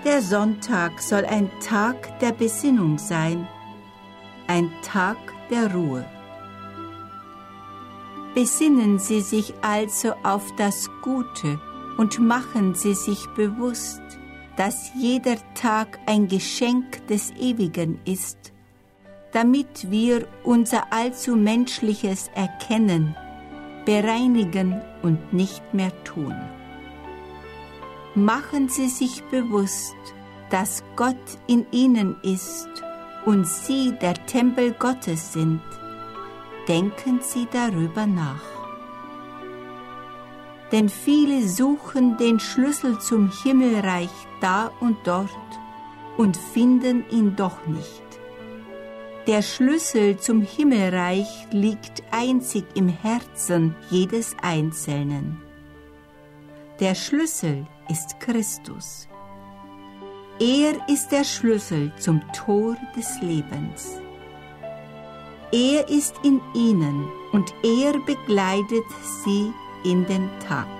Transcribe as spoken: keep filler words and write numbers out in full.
Der Sonntag soll ein Tag der Besinnung sein, ein Tag der Ruhe. Besinnen Sie sich also auf das Gute und machen Sie sich bewusst, dass jeder Tag ein Geschenk des Ewigen ist, damit wir unser allzu Menschliches erkennen, bereinigen und nicht mehr tun. Machen Sie sich bewusst, dass Gott in Ihnen ist und Sie der Tempel Gottes sind. Denken Sie darüber nach. Denn viele suchen den Schlüssel zum Himmelreich da und dort und finden ihn doch nicht. Der Schlüssel zum Himmelreich liegt einzig im Herzen jedes Einzelnen. Der Schlüssel ist Christus. Er ist der Schlüssel zum Tor des Lebens. Er ist in ihnen und er begleitet sie in den Tag.